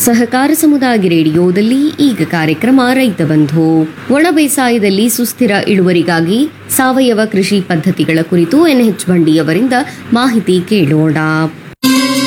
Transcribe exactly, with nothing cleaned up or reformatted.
ಸಹಕಾರ ಸಮುದಾಯ ರೇಡಿಯೋದಲ್ಲಿ ಈಗ ಕಾರ್ಯಕ್ರಮ ರೈತ ಬಂಧು. ಒಣ ಬೇಸಾಯದಲ್ಲಿ ಸುಸ್ಥಿರ ಇಳುವರಿಗಾಗಿ ಸಾವಯವ ಕೃಷಿ ಪದ್ಧತಿಗಳ ಕುರಿತು ಎನ್ಎಚ್ ಬಂಡಿಯವರಿಂದ ಮಾಹಿತಿ ಕೇಳೋಣ.